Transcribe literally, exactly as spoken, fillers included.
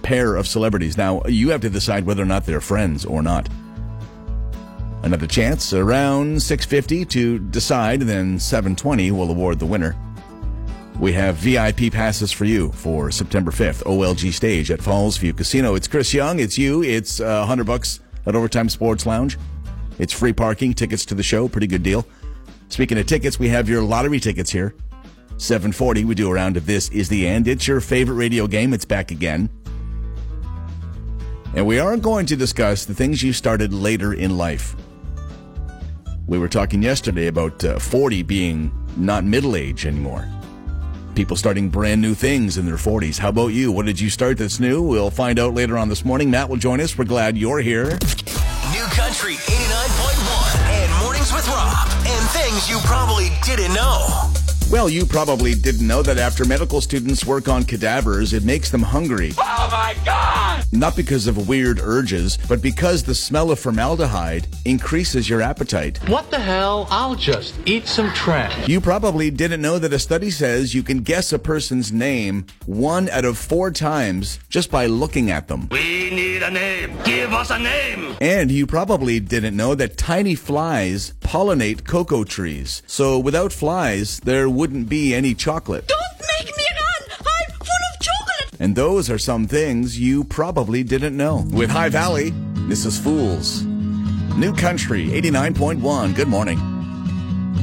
pair of celebrities. Now, you have to decide whether or not they're friends or not. Another chance around six fifty to decide, then seven twenty will award the winner. We have V I P passes for you for September fifth, O L G stage at Falls View Casino. It's Chris Young, it's you, it's uh, one hundred bucks at Overtime Sports Lounge. It's free parking, tickets to the show, pretty good deal. Speaking of tickets, we have your lottery tickets here. seven forty, we do a round of This Is the End. It's your favorite radio game, it's back again. And we are going to discuss the things you started later in life. We were talking yesterday about uh, forty being not middle age anymore. People starting brand new things in their forties. How about you? What did you start that's new? We'll find out later on this morning. Matt will join us. We're glad you're here. New Country eighty-nine point one and Mornings with Rob. And things you probably didn't know. Well, you probably didn't know that after medical students work on cadavers, it makes them hungry. Oh my God! Not because of weird urges, but because the smell of formaldehyde increases your appetite. What the hell? I'll just eat some trash. You probably didn't know that a study says you can guess a person's name one out of four times just by looking at them. We need a name. Give us a name. And you probably didn't know that tiny flies pollinate cocoa trees. So without flies, there wouldn't be any chocolate. Don't make me run! I'm full of chocolate! And those are some things you probably didn't know. With High Valley, this is Fools. New Country eighty-nine point one. Good morning.